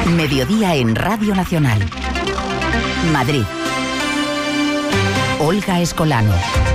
Mediodía en Radio Nacional. Madrid. Olga Escolano.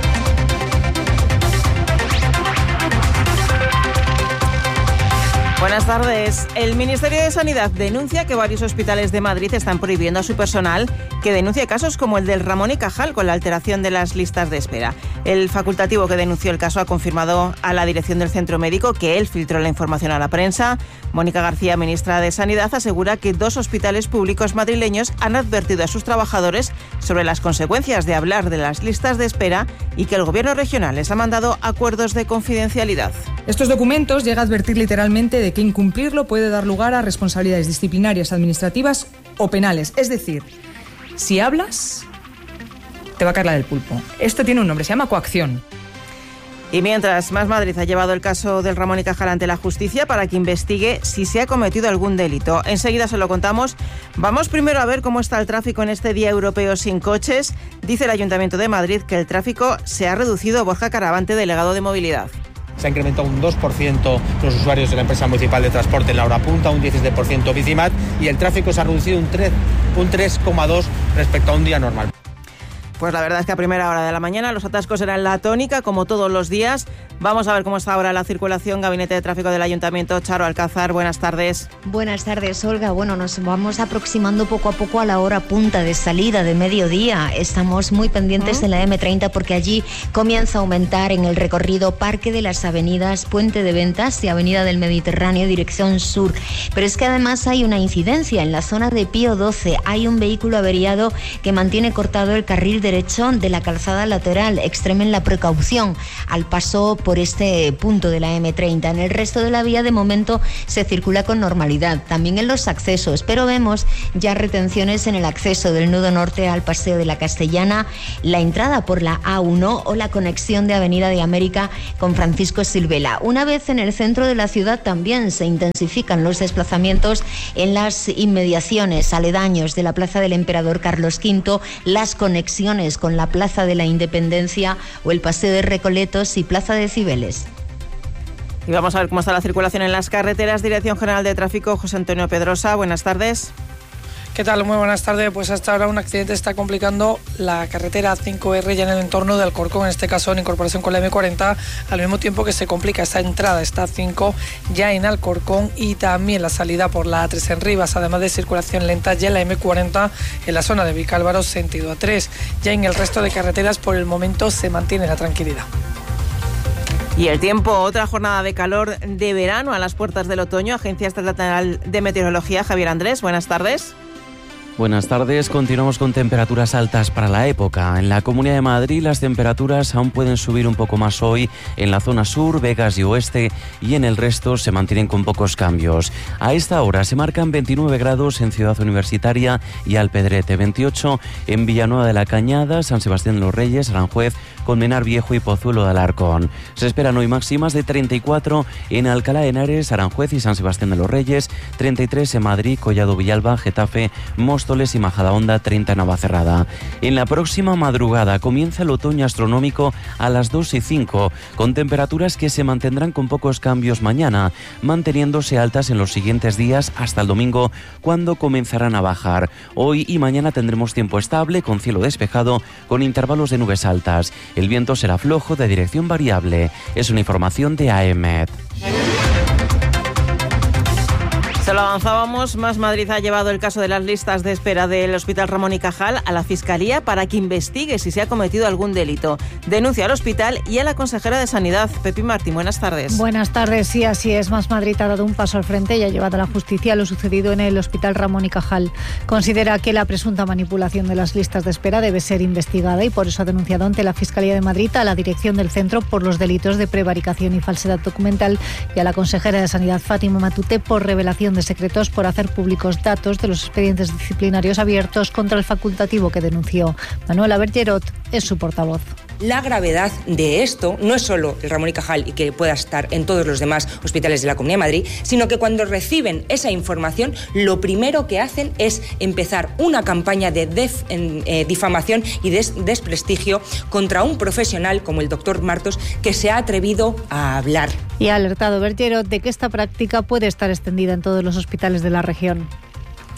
Buenas tardes. El Ministerio de Sanidad denuncia que varios hospitales de Madrid están prohibiendo a su personal que denuncie casos como el del Ramón y Cajal con la alteración de las listas de espera. El facultativo que denunció el caso ha confirmado a la dirección del centro médico que él filtró la información a la prensa. Mónica García, ministra de Sanidad, asegura que 2 hospitales públicos madrileños han advertido a sus trabajadores sobre las consecuencias de hablar de las listas de espera y que el gobierno regional les ha mandado acuerdos de confidencialidad. Estos documentos llega a advertir literalmente de que incumplirlo puede dar lugar a responsabilidades disciplinarias, administrativas o penales. Es decir, si hablas, te va a caer la del pulpo. Esto tiene un nombre, se llama coacción. Y mientras, Más Madrid ha llevado el caso del Ramón y Cajal ante la justicia para que investigue si se ha cometido algún delito. Enseguida se lo contamos. Vamos primero a ver cómo está el tráfico en este Día Europeo sin coches. Dice el Ayuntamiento de Madrid que el tráfico se ha reducido. Borja Caravante, delegado de Movilidad. Se ha incrementado un 2% los usuarios de la empresa municipal de transporte en la hora punta, un 17% Bicimat, y el tráfico se ha reducido un 3,2% respecto a un día normal. Pues la verdad es que a primera hora de la mañana los atascos eran la tónica, como todos los días. Vamos a ver cómo está ahora la circulación. Gabinete de Tráfico del Ayuntamiento, Charo Alcázar, buenas tardes. Buenas tardes, Olga. Bueno, nos vamos aproximando poco a poco a la hora punta de salida de mediodía. Estamos muy pendientes de la M30 porque allí comienza a aumentar en el recorrido Parque de las Avenidas, Puente de Ventas y Avenida del Mediterráneo, dirección sur. Pero es que además hay una incidencia en la zona de Pío XII. Hay un vehículo averiado que mantiene cortado el carril derecho de la calzada lateral. Extremen la precaución al paso por este punto de la M30. En el resto de la vía de momento se circula con normalidad, también en los accesos, pero vemos ya retenciones en el acceso del nudo norte al Paseo de la Castellana, la entrada por la A1 o la conexión de Avenida de América con Francisco Silvela. Una vez en el centro de la ciudad también se intensifican los desplazamientos en las inmediaciones aledaños de la Plaza del Emperador Carlos V, las conexiones con la Plaza de la Independencia o el Paseo de Recoletos y Plaza de Cibeles. Y vamos a ver cómo está la circulación en las carreteras. Dirección General de Tráfico, José Antonio Pedrosa, buenas tardes. ¿Qué tal? Muy buenas tardes. Pues hasta ahora un accidente está complicando la carretera 5R ya en el entorno de Alcorcón, en este caso en incorporación con la M40, al mismo tiempo que se complica esta entrada, esta 5 ya en Alcorcón, y también la salida por la A3 en Rivas, además de circulación lenta ya en la M40 en la zona de Vicálvaro sentido A3. Ya en el resto de carreteras por el momento se mantiene la tranquilidad. Y el tiempo, otra jornada de calor de verano a las puertas del otoño. Agencia Estatal de Meteorología, Javier Andrés, buenas tardes. Buenas tardes, continuamos con temperaturas altas para la época. En la Comunidad de Madrid las temperaturas aún pueden subir un poco más hoy en la zona sur, Vegas y Oeste, y en el resto se mantienen con pocos cambios. A esta hora se marcan 29 grados en Ciudad Universitaria y Alpedrete, 28 en Villanueva de la Cañada, San Sebastián de los Reyes, Aranjuez, Colmenar Viejo y Pozuelo de Alarcón. Se esperan hoy máximas de 34 en Alcalá de Henares, Aranjuez y San Sebastián de los Reyes, 33 en Madrid, Collado Villalba, Getafe, Móstoles y Majadahonda, 30 en Navacerrada. En la próxima madrugada comienza el otoño astronómico a las 2:05, con temperaturas que se mantendrán con pocos cambios mañana, manteniéndose altas en los siguientes días hasta el domingo, cuando comenzarán a bajar. Hoy y mañana tendremos tiempo estable, con cielo despejado, con intervalos de nubes altas. El viento será flojo de dirección variable. Es una información de AEMET. Se lo avanzábamos, Más Madrid ha llevado el caso de las listas de espera del Hospital Ramón y Cajal a la Fiscalía para que investigue si se ha cometido algún delito. Denuncia al hospital y a la consejera de Sanidad, Pepi Martín. Buenas tardes. Buenas tardes, sí, así es. Más Madrid ha dado un paso al frente y ha llevado a la justicia lo sucedido en el Hospital Ramón y Cajal. Considera que la presunta manipulación de las listas de espera debe ser investigada y por eso ha denunciado ante la Fiscalía de Madrid a la dirección del centro por los delitos de prevaricación y falsedad documental y a la consejera de Sanidad, Fátima Matute, por revelación de secretos por hacer públicos datos de los expedientes disciplinarios abiertos contra el facultativo que denunció. Manuela Bergerot es su portavoz. La gravedad de esto no es solo el Ramón y Cajal y que pueda estar en todos los demás hospitales de la Comunidad de Madrid, sino que cuando reciben esa información, lo primero que hacen es empezar una campaña de difamación y desprestigio contra un profesional como el doctor Martos, que se ha atrevido a hablar. Y ha alertado Bergerot de que esta práctica puede estar extendida en todos los hospitales de la región.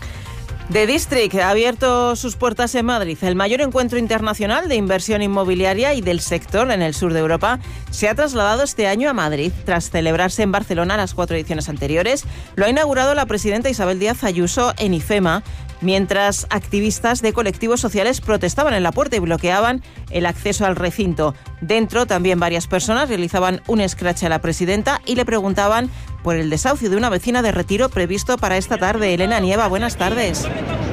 The District ha abierto sus puertas en Madrid. El mayor encuentro internacional de inversión inmobiliaria y del sector en el sur de Europa se ha trasladado este año a Madrid. Tras celebrarse en Barcelona las 4 ediciones anteriores, lo ha inaugurado la presidenta Isabel Díaz Ayuso en IFEMA, mientras activistas de colectivos sociales protestaban en la puerta y bloqueaban el acceso al recinto. Dentro, también varias personas realizaban un escrache a la presidenta y le preguntaban por el desahucio de una vecina de Retiro previsto para esta tarde. Elena Nieva, buenas tardes.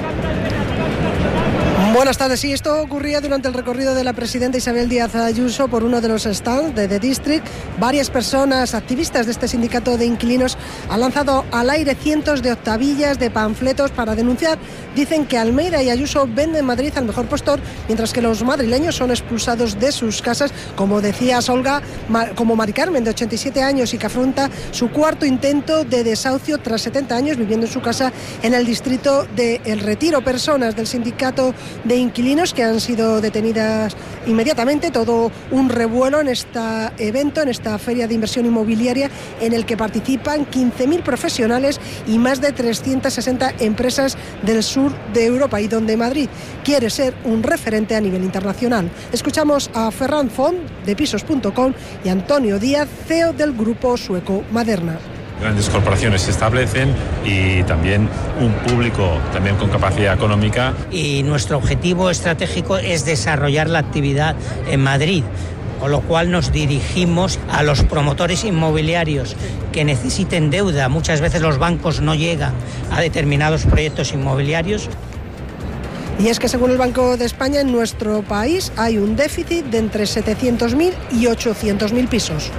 Buenas tardes. Sí, esto ocurría durante el recorrido de la presidenta Isabel Díaz Ayuso por uno de los stands de The District. Varias personas, activistas de este sindicato de inquilinos, han lanzado al aire cientos de octavillas, de panfletos para denunciar. Dicen que Almeida y Ayuso venden Madrid al mejor postor, mientras que los madrileños son expulsados de sus casas, como decía Olga, como Mari Carmen, de 87 años, y que afronta su cuarto intento de desahucio tras 70 años viviendo en su casa en el distrito de El Retiro. Personas del sindicato de inquilinos que han sido detenidas inmediatamente. Todo un revuelo en este evento, en esta feria de inversión inmobiliaria, en el que participan 15.000 profesionales y más de 360 empresas del sur de Europa, y donde Madrid quiere ser un referente a nivel internacional. Escuchamos a Ferran Font de Pisos.com y Antonio Díaz, CEO del grupo sueco Maderna. Grandes corporaciones se establecen y también un público también con capacidad económica. Y nuestro objetivo estratégico es desarrollar la actividad en Madrid, con lo cual nos dirigimos a los promotores inmobiliarios que necesiten deuda. Muchas veces los bancos no llegan a determinados proyectos inmobiliarios. Y es que según el Banco de España, en nuestro país hay un déficit de entre 700.000 y 800.000 pisos.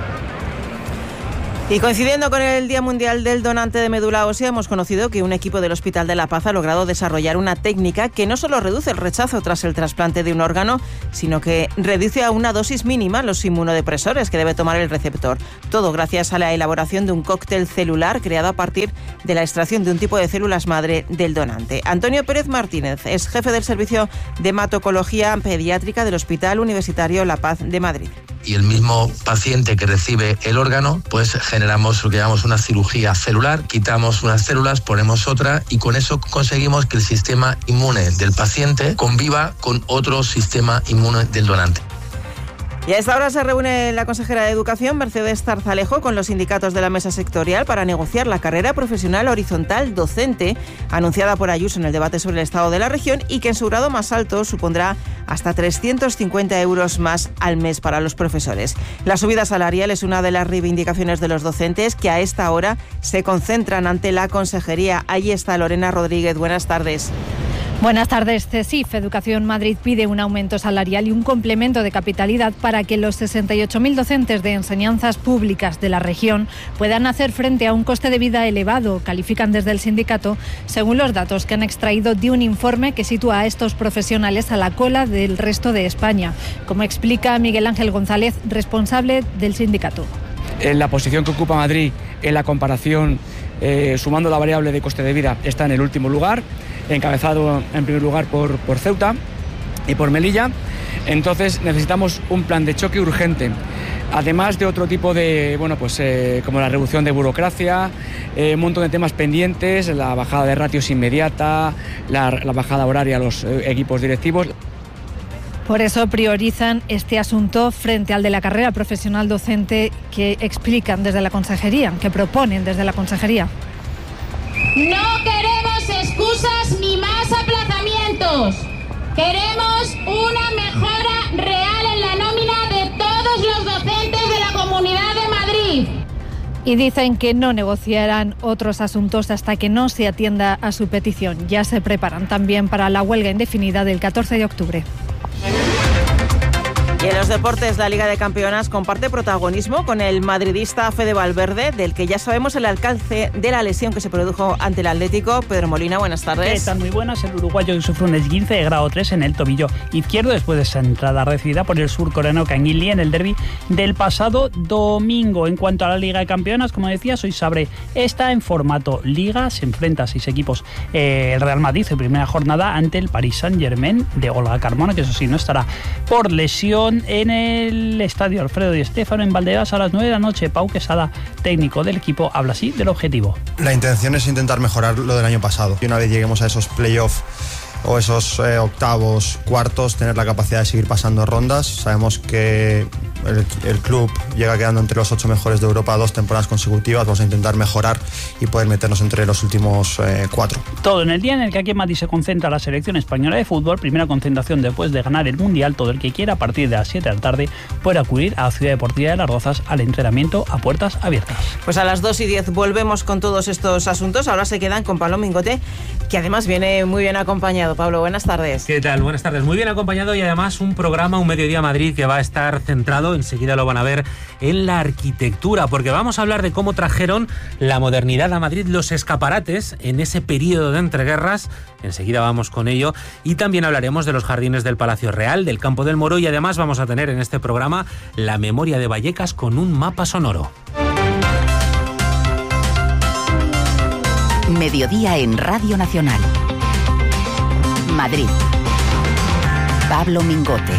Y coincidiendo con el Día Mundial del Donante de Médula Ósea, hemos conocido que un equipo del Hospital de la Paz ha logrado desarrollar una técnica que no solo reduce el rechazo tras el trasplante de un órgano, sino que reduce a una dosis mínima los inmunodepresores que debe tomar el receptor. Todo gracias a la elaboración de un cóctel celular creado a partir de la extracción de un tipo de células madre del donante. Antonio Pérez Martínez es jefe del Servicio de Hematocología Pediátrica del Hospital Universitario La Paz de Madrid. Y el mismo paciente que recibe el órgano, pues generamos lo que llamamos una cirugía celular, quitamos unas células, ponemos otra, y con eso conseguimos que el sistema inmune del paciente conviva con otro sistema inmune del donante. Y a esta hora se reúne la consejera de Educación, Mercedes Zarzalejo, con los sindicatos de la mesa sectorial para negociar la carrera profesional horizontal docente, anunciada por Ayuso en el debate sobre el estado de la región, y que en su grado más alto supondrá hasta 350 euros más al mes para los profesores. La subida salarial es una de las reivindicaciones de los docentes que a esta hora se concentran ante la consejería. Ahí está Lorena Rodríguez. Buenas tardes. Buenas tardes. CESIF Educación Madrid pide un aumento salarial y un complemento de capitalidad para que los 68.000 docentes de enseñanzas públicas de la región puedan hacer frente a un coste de vida elevado, califican desde el sindicato, según los datos que han extraído de un informe que sitúa a estos profesionales a la cola del resto de España, como explica Miguel Ángel González, responsable del sindicato. En la posición que ocupa Madrid en la comparación, sumando la variable de coste de vida, está en el último lugar, encabezado en primer lugar por Ceuta y por Melilla. Entonces necesitamos un plan de choque urgente, además de otro tipo de, como la reducción de burocracia, un montón de temas pendientes, la bajada de ratios inmediata, la bajada horaria a los equipos directivos. Por eso priorizan este asunto frente al de la carrera profesional docente que explican desde la consejería, que proponen desde la consejería. No queremos excusas ni más aplazamientos. Queremos una mejora real en la nómina de todos los docentes de la Comunidad de Madrid. Y dicen que no negociarán otros asuntos hasta que no se atienda a su petición. Ya se preparan también para la huelga indefinida del 14 de octubre. Y en los deportes, la Liga de Campeonas comparte protagonismo con el madridista Fede Valverde, del que ya sabemos el alcance de la lesión que se produjo ante el Atlético. Pedro Molina, buenas tardes. ¿Qué tal? Muy buenas. El uruguayo que sufre un esguince de grado 3 en el tobillo izquierdo después de esa entrada recibida por el surcoreano Kang In Lee en el derbi del pasado domingo. En cuanto a la Liga de Campeonas, como decías, hoy Sabre está en formato Liga. Se enfrenta a 6 equipos. El Real Madrid en primera jornada ante el Paris Saint-Germain de Olga Carmona, que eso sí no estará por lesión. en el estadio Alfredo Di Stéfano en Valdebebas a las 9 de la noche. Pau Quesada, técnico del equipo, habla así del objetivo. La intención es intentar mejorar lo del año pasado. Y una vez lleguemos a esos playoffs o esos octavos, cuartos, tener la capacidad de seguir pasando rondas. Sabemos que el club llega quedando entre los 8 mejores de Europa 2 temporadas consecutivas. Vamos a intentar mejorar y poder meternos entre los últimos 4. Todo en el día en el que aquí en Madrid se concentra la selección española de fútbol. Primera concentración después de ganar el Mundial. Todo el que quiera, a partir de las 7 de la tarde, puede acudir a la Ciudad Deportiva de Las Rozas al entrenamiento a puertas abiertas. Pues a las 2:10 volvemos con todos estos asuntos. Ahora se quedan con Pablo Mingote, que además viene muy bien acompañado. Pablo, buenas tardes. ¿Qué tal? Buenas tardes. Muy bien acompañado y además un programa, un Mediodía Madrid, que va a estar centrado, enseguida lo van a ver, en la arquitectura, porque vamos a hablar de cómo trajeron la modernidad a Madrid los escaparates en ese periodo de entreguerras. Enseguida vamos con ello. Y también hablaremos de los jardines del Palacio Real, del Campo del Moro, y además vamos a tener en este programa la memoria de Vallecas con un mapa sonoro. Mediodía en Radio Nacional. Madrid. Pablo Mingote.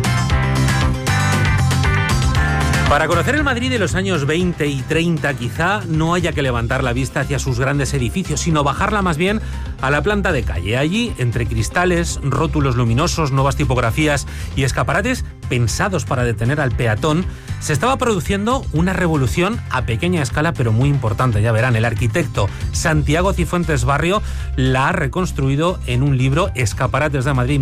Para conocer el Madrid de los años 20 y 30 quizá no haya que levantar la vista hacia sus grandes edificios, sino bajarla más bien a la planta de calle. Allí, entre cristales, rótulos luminosos, nuevas tipografías y escaparates pensados para detener al peatón, se estaba produciendo una revolución a pequeña escala, pero muy importante. Ya verán, el arquitecto Santiago Cifuentes Barrio la ha reconstruido en un libro, Escaparates de Madrid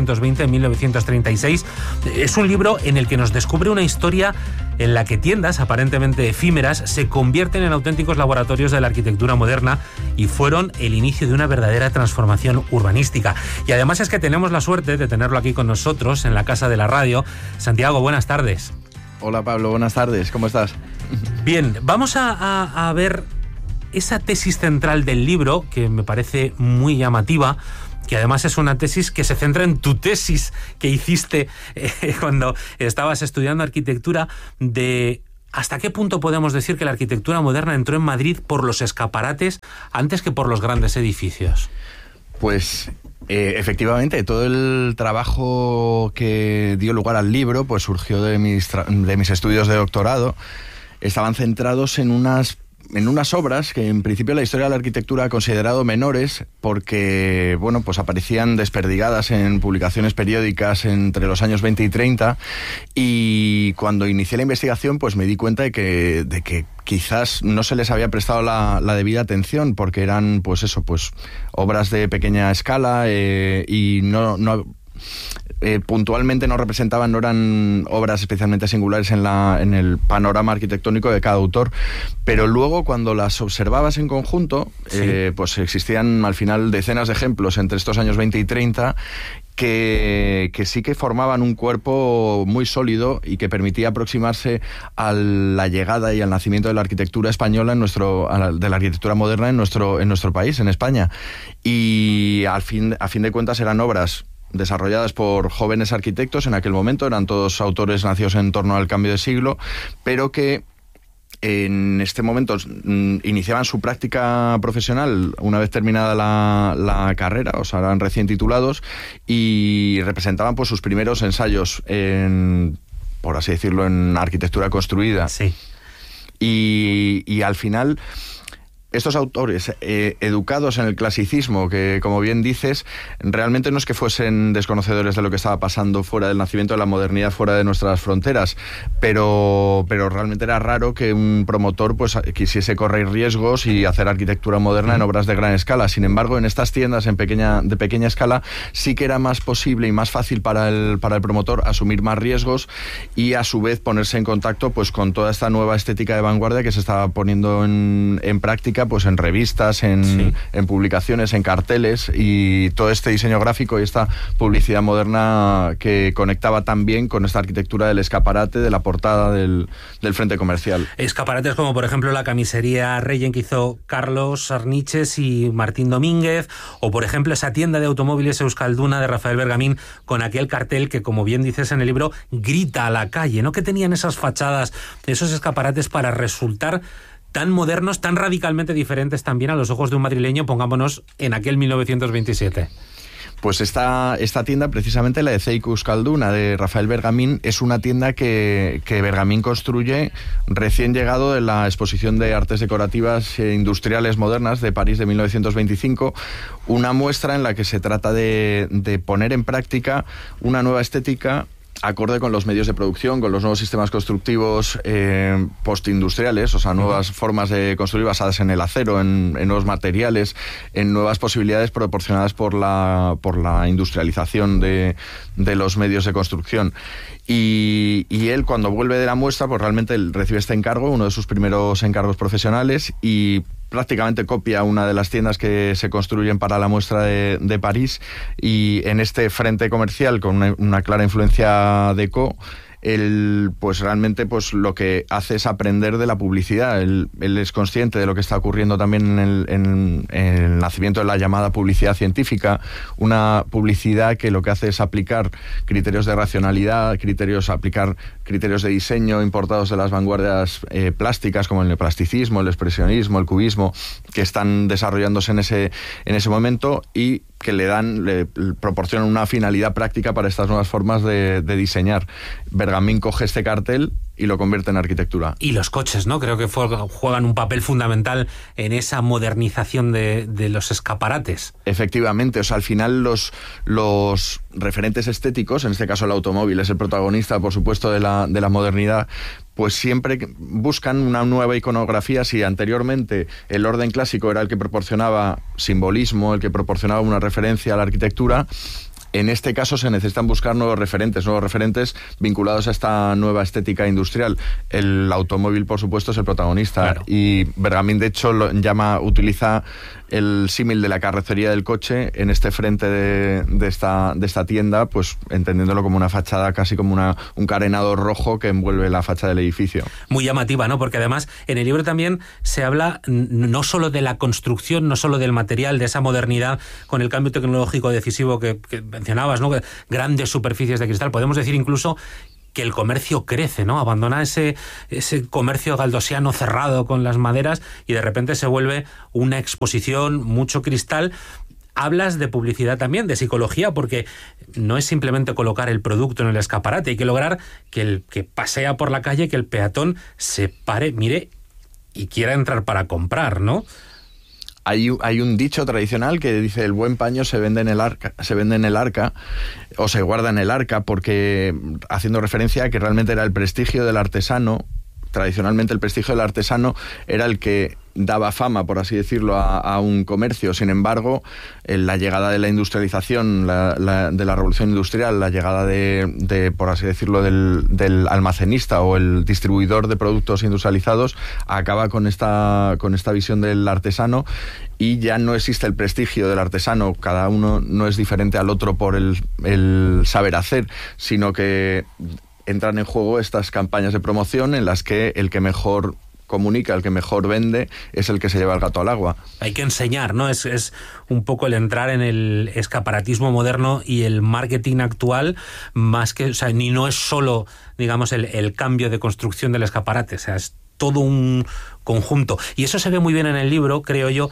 1920-1936. Es un libro en el que nos descubre una historia en la que tiendas aparentemente efímeras se convierten en auténticos laboratorios de la arquitectura moderna y fueron el inicio de una verdadera transformación urbanística. Y además es que tenemos la suerte de tenerlo aquí con nosotros en la Casa de la Radio. Santiago, buenas tardes. Hola Pablo, buenas tardes, ¿cómo estás? Bien, vamos a ver esa tesis central del libro, que me parece muy llamativa, que además es una tesis que se centra en tu tesis que hiciste cuando estabas estudiando arquitectura, de hasta qué punto podemos decir que la arquitectura moderna entró en Madrid por los escaparates antes que por los grandes edificios. Pues efectivamente, todo el trabajo que dio lugar al libro pues surgió de mis estudios de doctorado. Estaban centrados en unas obras que en principio la historia de la arquitectura ha considerado menores porque, bueno, pues aparecían desperdigadas en publicaciones periódicas entre los años 20 y 30, y cuando inicié la investigación pues me di cuenta de que quizás no se les había prestado la debida atención, porque eran pues obras de pequeña escala y no puntualmente no eran obras especialmente singulares en el panorama arquitectónico de cada autor, pero luego cuando las observabas en conjunto, sí, pues existían al final decenas de ejemplos entre estos años 20 y 30 que sí que formaban un cuerpo muy sólido y que permitía aproximarse a la llegada y al nacimiento de la arquitectura española de la arquitectura moderna en nuestro país, en España. Y a fin de cuentas eran obras desarrolladas por jóvenes arquitectos. En aquel momento eran todos autores nacidos en torno al cambio de siglo, pero que en este momento iniciaban su práctica profesional una vez terminada la carrera, o sea, eran recién titulados y representaban pues sus primeros ensayos por así decirlo, en arquitectura construida. Sí. Y al final estos autores educados en el clasicismo, que como bien dices, realmente no es que fuesen desconocedores de lo que estaba pasando fuera del nacimiento de la modernidad, fuera de nuestras fronteras, pero realmente era raro que un promotor pues quisiese correr riesgos y hacer arquitectura moderna en obras de gran escala. Sin embargo, en estas tiendas de pequeña escala sí que era más posible y más fácil para el promotor asumir más riesgos y a su vez ponerse en contacto pues con toda esta nueva estética de vanguardia que se estaba poniendo en práctica pues en revistas, en publicaciones, en carteles, y todo este diseño gráfico y esta publicidad moderna que conectaba también con esta arquitectura del escaparate, de la portada del frente comercial. Escaparates como por ejemplo la camisería Reyen que hizo Carlos Arniches y Martín Domínguez, o por ejemplo esa tienda de automóviles Euskalduna de Rafael Bergamín con aquel cartel que, como bien dices en el libro, grita a la calle, ¿no? Que tenían esas fachadas, esos escaparates para resultar tan modernos, tan radicalmente diferentes también a los ojos de un madrileño, pongámonos en aquel 1927. Pues esta tienda, precisamente la de Ceicu Euskalduna, de Rafael Bergamín, es una tienda que Bergamín construye recién llegado de la exposición de artes decorativas industriales modernas de París de 1925, una muestra en la que se trata de poner en práctica una nueva estética acorde con los medios de producción, con los nuevos sistemas constructivos postindustriales, o sea, nuevas formas de construir basadas en el acero, en nuevos materiales, en nuevas posibilidades proporcionadas por la industrialización de los medios de construcción. Y él, cuando vuelve de la muestra, pues realmente él recibe este encargo, uno de sus primeros encargos profesionales, y prácticamente copia una de las tiendas que se construyen para la muestra de París, y en este frente comercial con una clara influencia deco, él pues realmente pues lo que hace es aprender de la publicidad. Él es consciente de lo que está ocurriendo también en el nacimiento de la llamada publicidad científica, una publicidad que lo que hace es aplicar criterios de racionalidad, aplicar criterios de diseño importados de las vanguardias plásticas, como el neoplasticismo, el expresionismo, el cubismo, que están desarrollándose en ese momento, y que le proporcionan una finalidad práctica para estas nuevas formas de diseñar. Bergamín coge este cartel y lo convierte en arquitectura. Y los coches, ¿no? Creo que juegan un papel fundamental en esa modernización de los escaparates. Efectivamente, o sea, al final los referentes estéticos, en este caso el automóvil es el protagonista, por supuesto, de la modernidad, pues siempre buscan una nueva iconografía. Si anteriormente el orden clásico era el que proporcionaba simbolismo, el que proporcionaba una referencia a la arquitectura, en este caso se necesitan buscar nuevos referentes vinculados a esta nueva estética industrial. El automóvil, por supuesto, es el protagonista. Claro. Y Bergamín, de hecho, utiliza el símil de la carrocería del coche en este frente de esta tienda, pues entendiéndolo como una fachada, casi como un carenado rojo que envuelve la fachada del edificio. Muy llamativa, ¿no? Porque además en el libro también se habla no solo de la construcción, no solo del material, de esa modernidad con el cambio tecnológico decisivo que mencionabas, ¿no? Grandes superficies de cristal. Podemos decir incluso que el comercio crece, ¿no? Abandona ese comercio galdosiano cerrado con las maderas y de repente se vuelve una exposición, mucho cristal. Hablas de publicidad también, de psicología, porque no es simplemente colocar el producto en el escaparate, hay que lograr que el que pasea por la calle, que el peatón se pare, mire y quiera entrar para comprar, ¿no? Hay un dicho tradicional que dice: el buen paño se vende en el arca, o se guarda en el arca, porque haciendo referencia a que realmente era el prestigio del artesano. Tradicionalmente el prestigio del artesano era el que daba fama, por así decirlo, a un comercio. Sin embargo, la llegada de la industrialización, de la revolución industrial, la llegada de por así decirlo, del almacenista o el distribuidor de productos industrializados, acaba con esta visión del artesano, y ya no existe el prestigio del artesano. Cada uno no es diferente al otro por el saber hacer, sino que entran en juego estas campañas de promoción en las que el que mejor comunica, el que mejor vende, es el que se lleva el gato al agua. Hay que enseñar, ¿no? Es un poco el entrar en el escaparatismo moderno y el marketing actual, más que, o sea, ni no es solo, digamos, el cambio de construcción del escaparate, o sea, es todo un conjunto. Y eso se ve muy bien en el libro, creo yo,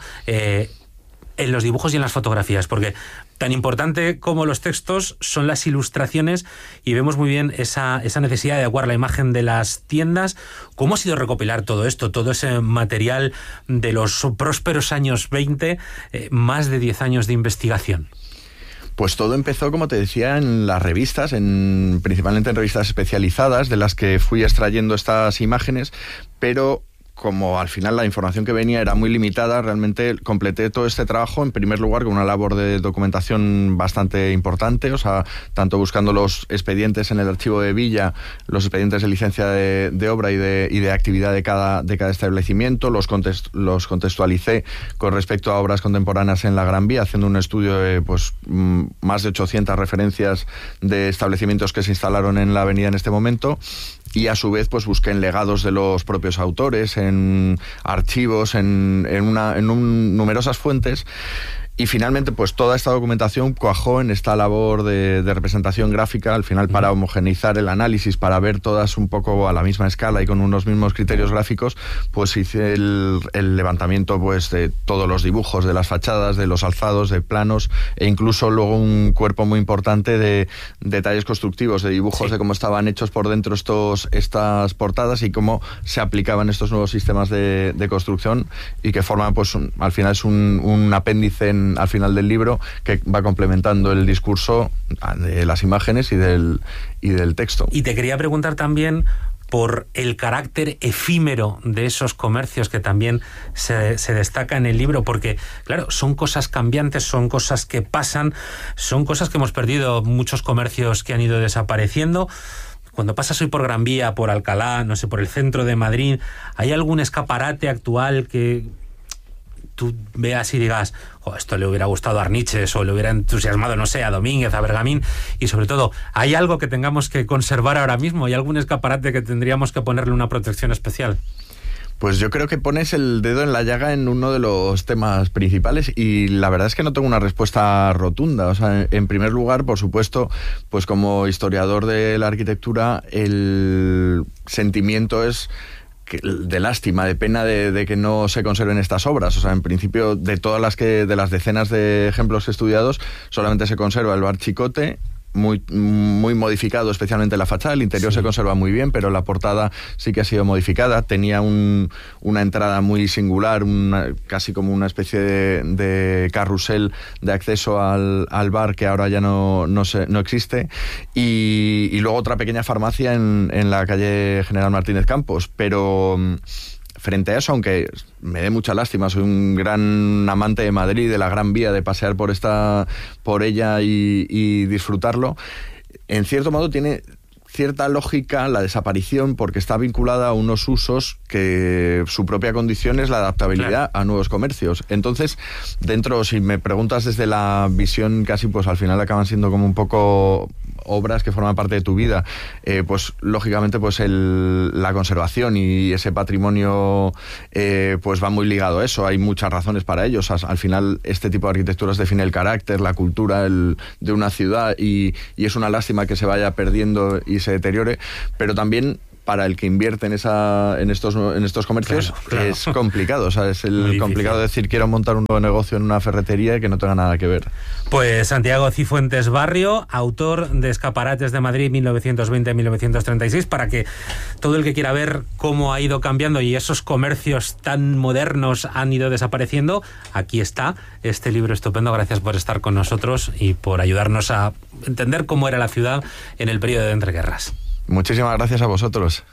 en los dibujos y en las fotografías, porque tan importante como los textos son las ilustraciones, y vemos muy bien esa necesidad de adecuar la imagen de las tiendas. ¿Cómo ha sido recopilar todo esto, todo ese material de los prósperos años 20, más de 10 años de investigación? Pues todo empezó, como te decía, en las revistas, principalmente en revistas especializadas, de las que fui extrayendo estas imágenes, pero como al final la información que venía era muy limitada, realmente completé todo este trabajo en primer lugar con una labor de documentación bastante importante, o sea, tanto buscando los expedientes en el archivo de Villa, los expedientes de licencia de obra y de actividad de cada establecimiento, los contextualicé con respecto a obras contemporáneas en la Gran Vía, haciendo un estudio de más de 800 referencias de establecimientos que se instalaron en la avenida en este momento. Y a su vez pues busqué en legados de los propios autores, en archivos, en numerosas fuentes, Y finalmente, pues toda esta documentación cuajó en esta labor de representación gráfica, al final para homogeneizar el análisis, para ver todas un poco a la misma escala y con unos mismos criterios gráficos, pues hice el levantamiento pues de todos los dibujos de las fachadas, de los alzados, de planos, e incluso luego un cuerpo muy importante de detalles constructivos, de dibujos de cómo estaban hechos por dentro estas portadas y cómo se aplicaban estos nuevos sistemas de construcción, y que forman, pues al final es un apéndice al final del libro que va complementando el discurso de las imágenes y del texto. Y te quería preguntar también por el carácter efímero de esos comercios que también se destaca en el libro, porque, claro, son cosas cambiantes, son cosas que pasan, son cosas que hemos perdido, muchos comercios que han ido desapareciendo. Cuando pasas hoy por Gran Vía, por Alcalá, no sé, por el centro de Madrid, ¿hay algún escaparate actual que tú veas y digas, esto le hubiera gustado a Arniches o le hubiera entusiasmado, no sé, a Domínguez, a Bergamín? Y sobre todo, ¿hay algo que tengamos que conservar ahora mismo? ¿Hay algún escaparate que tendríamos que ponerle una protección especial? Pues yo creo que pones el dedo en la llaga en uno de los temas principales, y la verdad es que no tengo una respuesta rotunda. O sea, en primer lugar, por supuesto, pues como historiador de la arquitectura, el sentimiento es de lástima, de pena de que no se conserven estas obras. O sea, en principio, de las decenas de ejemplos estudiados, solamente se conserva el Bar Chicote, muy modificado, especialmente la fachada. El interior se conserva muy bien, pero la portada sí que ha sido modificada. Tenía una entrada muy singular, casi como una especie de carrusel de acceso al bar, que ahora ya no existe. Y luego otra pequeña farmacia en la calle General Martínez Campos. Pero frente a eso, aunque me dé mucha lástima, soy un gran amante de Madrid, de la Gran Vía, de pasear por ella y disfrutarlo, en cierto modo tiene cierta lógica la desaparición, porque está vinculada a unos usos que su propia condición es la adaptabilidad a nuevos comercios. Entonces, si me preguntas desde la visión, casi pues al final acaban siendo como un poco obras que forman parte de tu vida, pues lógicamente pues la conservación y ese patrimonio pues va muy ligado a eso. Hay muchas razones para ello. O sea, al final este tipo de arquitecturas define el carácter, la cultura de una ciudad, y es una lástima que se vaya perdiendo y se deteriore, pero también para el que invierte en estos comercios, claro. Es complicado. O sea, es complicado decir quiero montar un nuevo negocio en una ferretería y que no tenga nada que ver. Pues Santiago Cifuentes Barrio, autor de Escaparates de Madrid 1920-1936, para que todo el que quiera ver cómo ha ido cambiando y esos comercios tan modernos han ido desapareciendo, aquí está este libro estupendo. Gracias por estar con nosotros y por ayudarnos a entender cómo era la ciudad en el periodo de entreguerras. Muchísimas gracias a vosotros.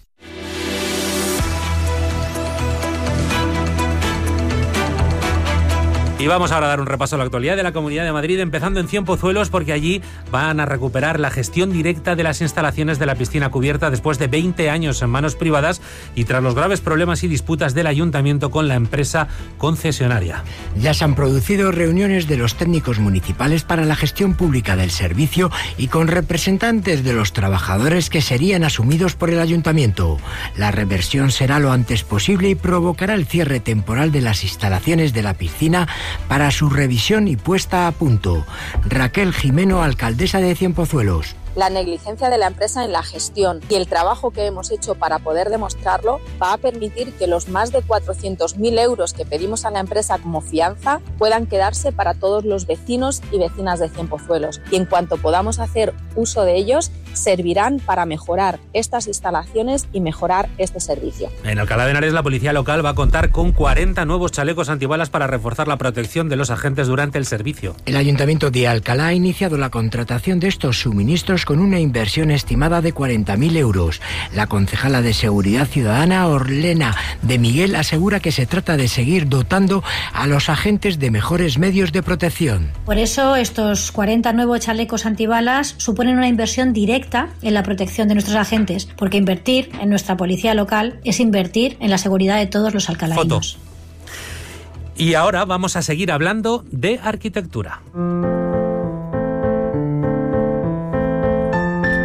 Y vamos ahora a dar un repaso a la actualidad de la Comunidad de Madrid, empezando en Cienpozuelos, porque allí van a recuperar la gestión directa de las instalaciones de la piscina cubierta después de 20 años en manos privadas y tras los graves problemas y disputas del ayuntamiento con la empresa concesionaria. Ya se han producido reuniones de los técnicos municipales para la gestión pública del servicio y con representantes de los trabajadores que serían asumidos por el ayuntamiento. La reversión será lo antes posible y provocará el cierre temporal de las instalaciones de la piscina para su revisión y puesta a punto. Raquel Jimeno, alcaldesa de Cienpozuelos. La negligencia de la empresa en la gestión y el trabajo que hemos hecho para poder demostrarlo va a permitir que los más de 400.000 euros que pedimos a la empresa como fianza puedan quedarse para todos los vecinos y vecinas de Cienpozuelos. Y en cuanto podamos hacer uso de ellos, servirán para mejorar estas instalaciones y mejorar este servicio. En Alcalá de Henares, la policía local va a contar con 40 nuevos chalecos antibalas para reforzar la protección de los agentes durante el servicio. El Ayuntamiento de Alcalá ha iniciado la contratación de estos suministros con una inversión estimada de 40.000 euros. La concejala de Seguridad Ciudadana, Orlena de Miguel, asegura que se trata de seguir dotando a los agentes de mejores medios de protección. Por eso, estos 40 nuevos chalecos antibalas suponen una inversión directa en la protección de nuestros agentes, porque invertir en nuestra policía local es invertir en la seguridad de todos los alcalainos. Y ahora vamos a seguir hablando de arquitectura. Y también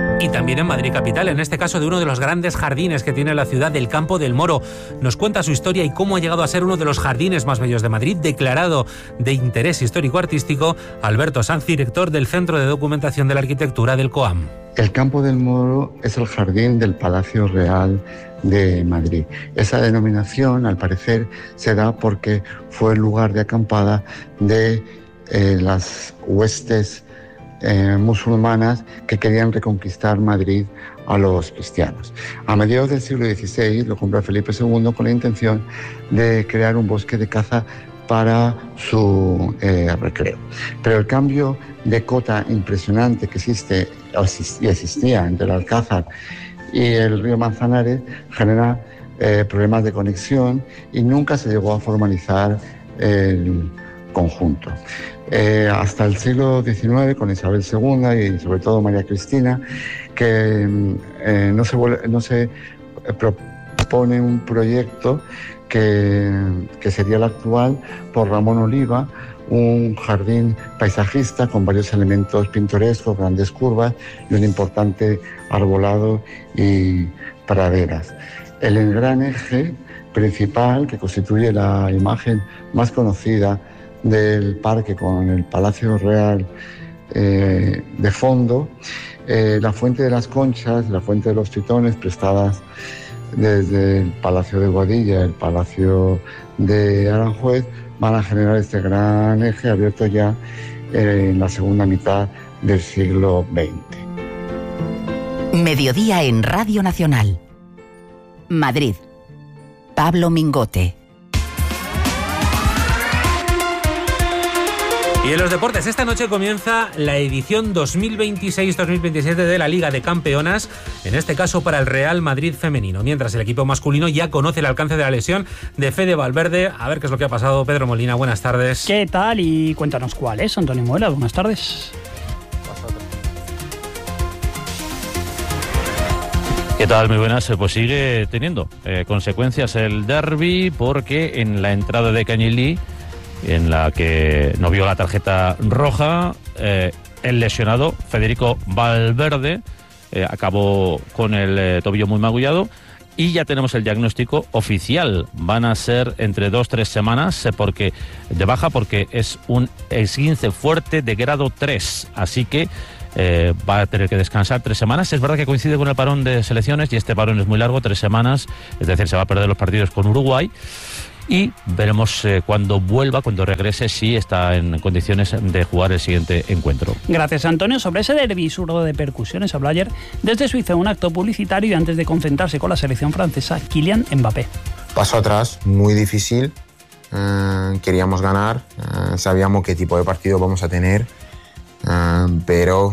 también en Madrid capital, en este caso de uno de los grandes jardines que tiene la ciudad, del Campo del Moro. Nos cuenta su historia y cómo ha llegado a ser uno de los jardines más bellos de Madrid, declarado de interés histórico-artístico. Alberto Sanz, director del Centro de Documentación de la Arquitectura del COAM. El Campo del Moro es el jardín del Palacio Real de Madrid. Esa denominación, al parecer, se da porque fue el lugar de acampada de las huestes musulmanas que querían reconquistar Madrid a los cristianos. A mediados del siglo XVI lo compra Felipe II con la intención de crear un bosque de caza para su recreo. Pero el cambio de cota impresionante que existía entre el Alcázar y el río Manzanares genera problemas de conexión y nunca se llegó a formalizar el conjunto. Hasta el siglo XIX, con Isabel II y sobre todo María Cristina, que no se propone un proyecto que sería el actual por Ramón Oliva, un jardín paisajista con varios elementos pintorescos, grandes curvas y un importante arbolado y praderas. El engranaje principal, que constituye la imagen más conocida del parque con el Palacio Real de fondo, la Fuente de las Conchas, la Fuente de los Tritones, prestadas desde el Palacio de Boadilla, el Palacio de Aranjuez, van a generar este gran eje abierto ya en la segunda mitad del siglo XX. Mediodía en Radio Nacional. Madrid. Pablo Mingote. Y en los deportes, esta noche comienza la edición 2026-2027 de la Liga de Campeonas, en este caso para el Real Madrid femenino, mientras el equipo masculino ya conoce el alcance de la lesión de Fede Valverde. A ver qué es lo que ha pasado. Pedro Molina, buenas tardes. ¿Qué tal? Y cuéntanos cuál es, Antonio Muela, buenas tardes. ¿Qué tal? Muy buenas. Pues sigue teniendo consecuencias el derbi, porque en la entrada de Cañilí, en la que no vio la tarjeta roja, el lesionado Federico Valverde acabó con el tobillo muy magullado y ya tenemos el diagnóstico oficial. Van a ser entre 2-3 semanas de baja, porque es un esguince fuerte de grado 3, así que va a tener que descansar 3 semanas. Es verdad que coincide con el parón de selecciones y este parón es muy largo, 3 semanas, es decir, se va a perder los partidos con Uruguay. Y veremos cuando regrese, si está en condiciones de jugar el siguiente encuentro. Gracias, Antonio. Sobre ese derbi zurdo de percusiones habló ayer desde Suiza, un acto publicitario antes de concentrarse con la selección francesa, Kylian Mbappé. Paso atrás, muy difícil. Queríamos ganar, sabíamos qué tipo de partido vamos a tener, pero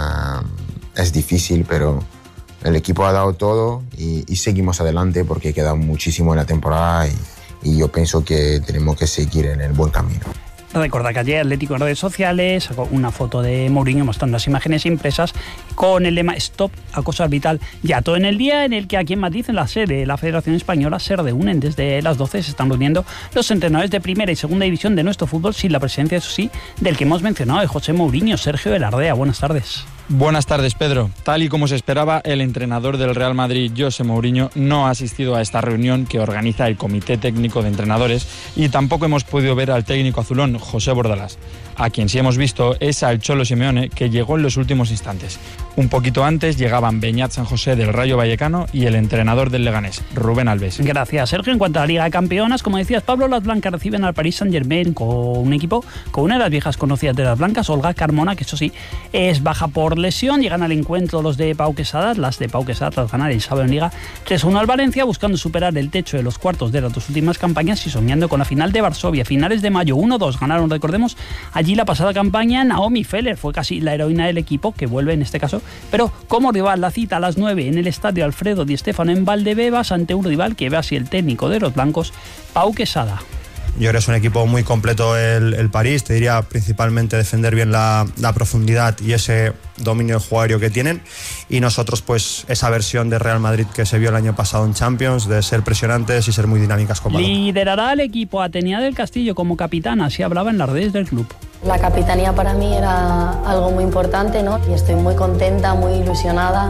es difícil, pero el equipo ha dado todo y seguimos adelante porque queda muchísimo en la temporada y yo pienso que tenemos que seguir en el buen camino. Recordad que ayer Atlético en redes sociales sacó una foto de Mourinho mostrando las imágenes impresas con el lema Stop acoso arbitral. Ya todo en el día en el que aquí en Madrid, en la sede de la Federación Española, se reúnen desde las 12. Se están reuniendo los entrenadores de primera y segunda división de nuestro fútbol, sin la presencia, eso sí, del que hemos mencionado, de José Mourinho. Sergio Velardea, buenas tardes. Buenas tardes, Pedro. Tal y como se esperaba, el entrenador del Real Madrid, José Mourinho, no ha asistido a esta reunión que organiza el Comité Técnico de Entrenadores, y tampoco hemos podido ver al técnico azulón, José Bordalás. A quien sí hemos visto es al Cholo Simeone, que llegó en los últimos instantes. Un poquito antes llegaban Beñat San José del Rayo Vallecano y el entrenador del Leganés, Rubén Alves. Gracias, Sergio. En cuanto a la Liga de Campeonas, como decías, Pablo, las blancas reciben al Paris Saint-Germain, con un equipo con una de las viejas conocidas de las blancas, Olga Carmona, que eso sí, es baja por lesión. Llegan al encuentro los de Pau Quesada, las de Pau Quesada tras ganar el sábado en Liga 3-1 al Valencia, buscando superar el techo de los cuartos de las dos últimas campañas y soñando con la final de Varsovia, finales de mayo. 1-2 ganaron, recordemos, allí la pasada campaña. Naomi Feller fue casi la heroína del equipo, que vuelve en este caso, pero como rival la cita a las 9 en el estadio Alfredo Di Stéfano en Valdebebas, ante un rival que ve así el técnico de los blancos, Pau Quesada. Yo creo que es un equipo muy completo el París, te diría principalmente defender bien la profundidad y ese dominio de juego aéreo que tienen, y nosotros pues esa versión de Real Madrid que se vio el año pasado en Champions, de ser presionantes y ser muy dinámicas con balón. Liderará el equipo Atenea del Castillo como capitana, así hablaba en las redes del club. La capitanía para mí era algo muy importante, ¿no? Y estoy muy contenta, muy ilusionada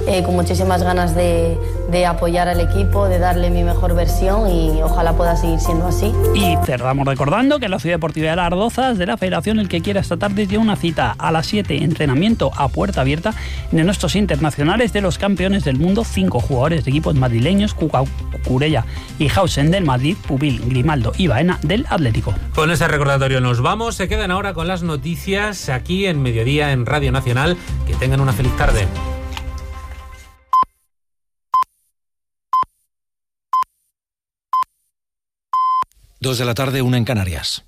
con muchísimas ganas de apoyar al equipo, de darle mi mejor versión y ojalá pueda seguir siendo así. Y cerramos recordando que en la Ciudad Deportiva de Las Rozas de la Federación, el que quiera esta tarde tiene una cita a las 7, entrenamiento a puerta abierta de nuestros internacionales de los campeones del mundo, 5 jugadores de equipos madrileños, Cucurella y Hausen del Madrid, Pubil, Grimaldo y Baena del Atlético. Con ese recordatorio nos vamos, se quedan ahora con las noticias aquí en Mediodía en Radio Nacional. Que tengan una feliz tarde. Dos de la tarde, 1 en Canarias.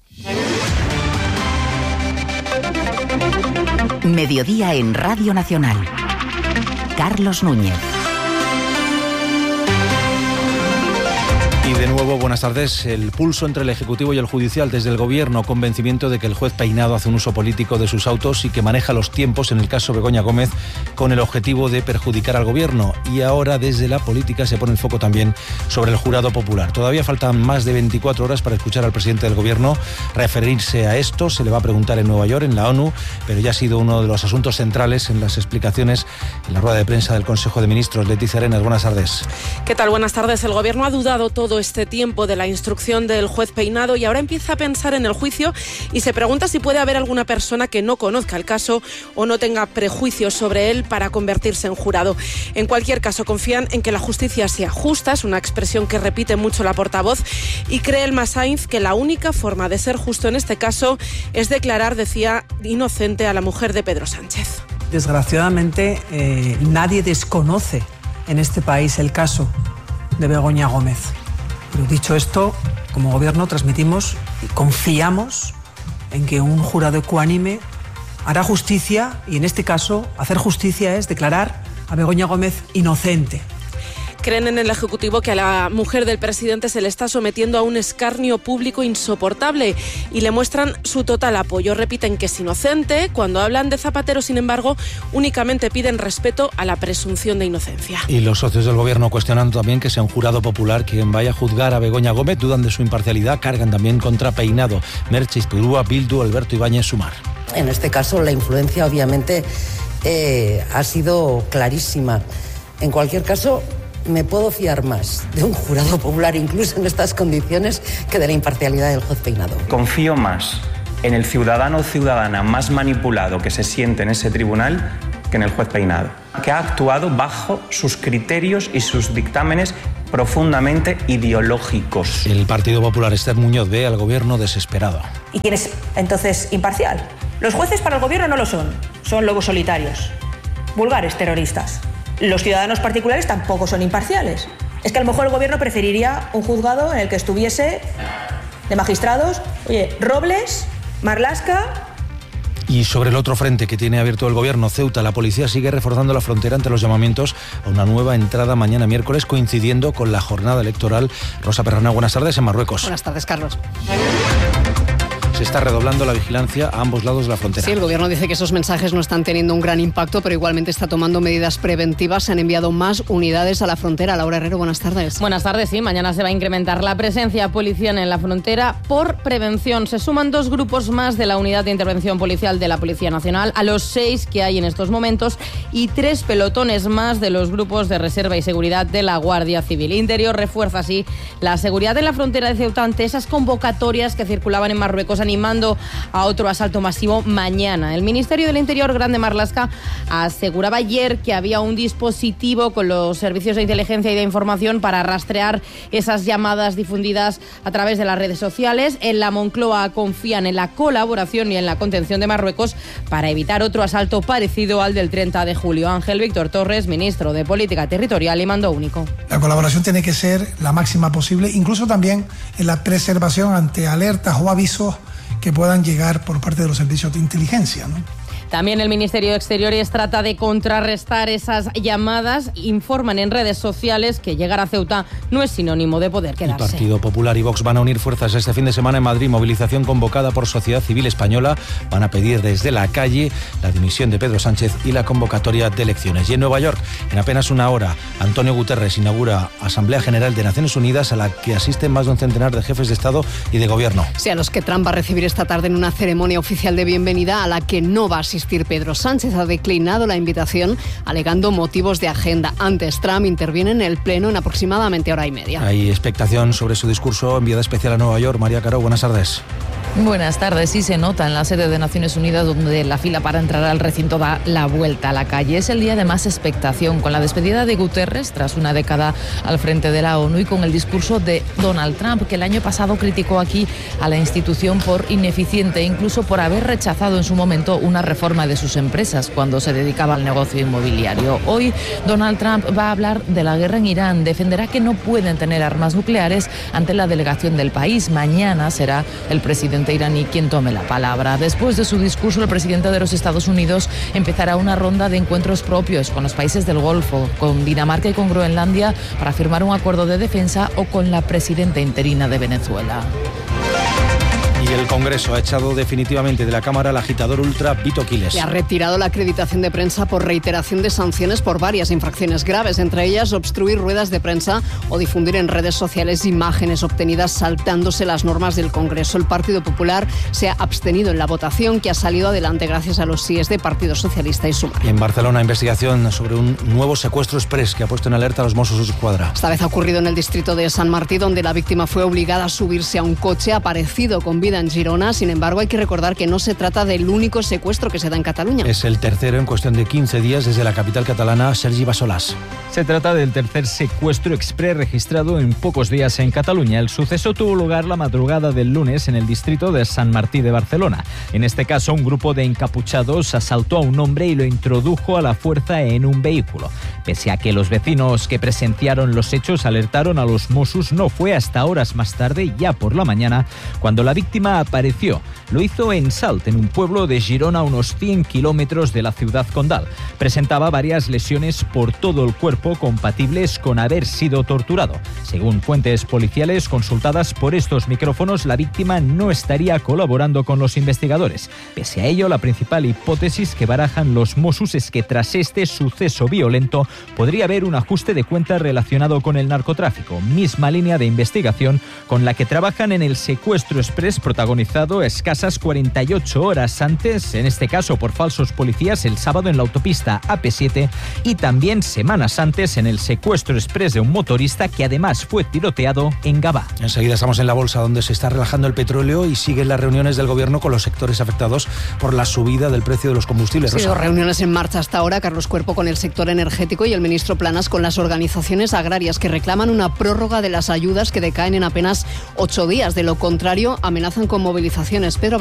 Mediodía en Radio Nacional. Carlos Núñez. Y de nuevo, buenas tardes. El pulso entre el Ejecutivo y el Judicial. Desde el Gobierno, convencimiento de que el juez Peinado hace un uso político de sus autos y que maneja los tiempos en el caso Begoña Gómez con el objetivo de perjudicar al Gobierno. Y ahora, desde la política, se pone el foco también sobre el jurado popular. Todavía faltan más de 24 horas para escuchar al presidente del Gobierno referirse a esto. Se le va a preguntar en Nueva York, en la ONU, pero ya ha sido uno de los asuntos centrales en las explicaciones en la rueda de prensa del Consejo de Ministros. Leticia Arenas, buenas tardes. ¿Qué tal? Buenas tardes. El Gobierno ha dudado todo este tiempo de la instrucción del juez Peinado y ahora empieza a pensar en el juicio y se pregunta si puede haber alguna persona que no conozca el caso o no tenga prejuicios sobre él para convertirse en jurado. En cualquier caso, confían en que la justicia sea justa, es una expresión que repite mucho la portavoz, y cree Elma Sainz que la única forma de ser justo en este caso es declarar, decía, inocente a la mujer de Pedro Sánchez. Desgraciadamente, nadie desconoce en este país el caso de Begoña Gómez. Pero dicho esto, como Gobierno transmitimos y confiamos en que un jurado ecuánime hará justicia, y en este caso hacer justicia es declarar a Begoña Gómez inocente. Creen en el Ejecutivo que a la mujer del presidente se le está sometiendo a un escarnio público insoportable y le muestran su total apoyo. Repiten que es inocente. Cuando hablan de Zapatero, sin embargo, únicamente piden respeto a la presunción de inocencia. Y los socios del Gobierno cuestionan también que sea un jurado popular quien vaya a juzgar a Begoña Gómez, dudan de su imparcialidad, cargan también contra Peinado, Merche, Izpurúa, Bildu, Alberto Ibáñez, Sumar. En este caso, la influencia obviamente ha sido clarísima. En cualquier caso, me puedo fiar más de un jurado popular, incluso en estas condiciones, que de la imparcialidad del juez Peinado. Confío más en el ciudadano o ciudadana más manipulado que se siente en ese tribunal que en el juez Peinado, que ha actuado bajo sus criterios y sus dictámenes profundamente ideológicos. El Partido Popular, Esther Muñoz, ve al Gobierno desesperado. ¿Y quién es entonces imparcial? Los jueces para el Gobierno no lo son lobos solitarios, vulgares terroristas. Los ciudadanos particulares tampoco son imparciales. Es que a lo mejor el Gobierno preferiría un juzgado en el que estuviese de magistrados, Robles, Marlaska. Y sobre el otro frente que tiene abierto el Gobierno, Ceuta, la policía sigue reforzando la frontera ante los llamamientos a una nueva entrada mañana miércoles, coincidiendo con la jornada electoral. Rosa Perrana, buenas tardes en Marruecos. Buenas tardes, Carlos. Se está redoblando la vigilancia a ambos lados de la frontera. Sí, el Gobierno dice que esos mensajes no están teniendo un gran impacto, pero igualmente está tomando medidas preventivas. Se han enviado más unidades a la frontera. Laura Herrero, buenas tardes. Buenas tardes, sí. Mañana se va a incrementar la presencia policial en la frontera por prevención. Se suman 2 grupos más de la Unidad de Intervención Policial de la Policía Nacional a los 6 que hay en estos momentos y 3 pelotones más de los grupos de reserva y seguridad de la Guardia Civil. Interior refuerza así la seguridad en la frontera de Ceuta ante esas convocatorias que circulaban en Marruecos animando a otro asalto masivo mañana. El Ministerio del Interior, Grande Marlaska, aseguraba ayer que había un dispositivo con los servicios de inteligencia y de información para rastrear esas llamadas difundidas a través de las redes sociales. En la Moncloa confían en la colaboración y en la contención de Marruecos para evitar otro asalto parecido al del 30 de julio. Ángel Víctor Torres, ministro de Política Territorial y Mando Único. La colaboración tiene que ser la máxima posible, incluso también en la preservación ante alertas o avisos que puedan llegar por parte de los servicios de inteligencia, ¿no? También el Ministerio de Exteriores trata de contrarrestar esas llamadas. Informan en redes sociales que llegar a Ceuta no es sinónimo de poder quedarse. El Partido Popular y Vox van a unir fuerzas este fin de semana en Madrid. Movilización convocada por Sociedad Civil Española. Van a pedir desde la calle la dimisión de Pedro Sánchez y la convocatoria de elecciones. Y en Nueva York, en apenas una hora, Antonio Guterres inaugura Asamblea General de Naciones Unidas a la que asisten más de un centenar de jefes de Estado y de Gobierno. Sí, a los que Trump va a recibir esta tarde en una ceremonia oficial de bienvenida a la que no va a asistir asistir Pedro Sánchez. Ha declinado la invitación alegando motivos de agenda. Antes, Trump interviene en el Pleno en aproximadamente hora y media. Hay expectación sobre su discurso. Enviada especial a Nueva York, María Caro, buenas tardes. Buenas tardes. Sí se nota en la sede de Naciones Unidas, donde la fila para entrar al recinto da la vuelta a la calle. Es el día de más expectación, con la despedida de Guterres tras una década al frente de la ONU y con el discurso de Donald Trump, que el año pasado criticó aquí a la institución por ineficiente, incluso por haber rechazado en su momento una reforma de sus empresas cuando se dedicaba al negocio inmobiliario. Hoy Donald Trump va a hablar de la guerra en Irán, defenderá que no pueden tener armas nucleares ante la delegación del país. Mañana será el presidente iraní quien tome la palabra. Después de su discurso, el presidente de los Estados Unidos empezará una ronda de encuentros propios con los países del Golfo, con Dinamarca y con Groenlandia, para firmar un acuerdo de defensa, o con la presidenta interina de Venezuela. Y el Congreso ha echado definitivamente de la Cámara al agitador ultra Vito Quiles. Le ha retirado la acreditación de prensa por reiteración de sanciones por varias infracciones graves, entre ellas obstruir ruedas de prensa o difundir en redes sociales imágenes obtenidas saltándose las normas del Congreso. El Partido Popular se ha abstenido en la votación, que ha salido adelante gracias a los síes de Partido Socialista y Sumar. En Barcelona, investigación sobre un nuevo secuestro express que ha puesto en alerta a los Mossos d'Esquadra. Esta vez ha ocurrido en el distrito de Sant Martí, donde la víctima fue obligada a subirse a un coche aparecido con vida en Girona. Sin embargo, hay que recordar que no se trata del único secuestro que se da en Cataluña. Es el tercero en cuestión de 15 días desde la capital catalana. Sergi Bassolàs. Se trata del tercer secuestro exprés registrado en pocos días en Cataluña. El suceso tuvo lugar la madrugada del lunes en el distrito de Sant Martí de Barcelona. En este caso, un grupo de encapuchados asaltó a un hombre y lo introdujo a la fuerza en un vehículo. Pese a que los vecinos que presenciaron los hechos alertaron a los Mossos, no fue hasta horas más tarde, ya por la mañana, cuando la víctima apareció. Lo hizo en Salt, en un pueblo de Girona a unos 100 kilómetros de la ciudad condal. Presentaba varias lesiones por todo el cuerpo compatibles con haber sido torturado. Según fuentes policiales consultadas por estos micrófonos, la víctima no estaría colaborando con los investigadores. Pese a ello, la principal hipótesis que barajan los Mossos es que tras este suceso violento podría haber un ajuste de cuentas relacionado con el narcotráfico, misma línea de investigación con la que trabajan en el secuestro express protagonizado escasas 48 horas antes, en este caso por falsos policías, el sábado en la autopista AP7, y también semanas antes en el secuestro express de un motorista que además fue tiroteado en Gavà. Enseguida estamos en la bolsa, donde se está relajando el petróleo y siguen las reuniones del gobierno con los sectores afectados por la subida del precio de los combustibles. Sí, reuniones en marcha hasta ahora. Carlos Cuerpo con el sector energético y el ministro Planas con las organizaciones agrarias, que reclaman una prórroga de las ayudas que decaen en apenas 8 días. De lo contrario, amenazan con movilizaciones. Pedro